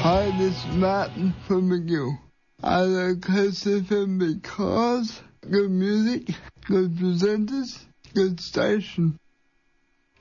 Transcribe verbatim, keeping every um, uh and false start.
Hi, this is Matt from McGill. I like Kiss F M because good music, good presenters, good station.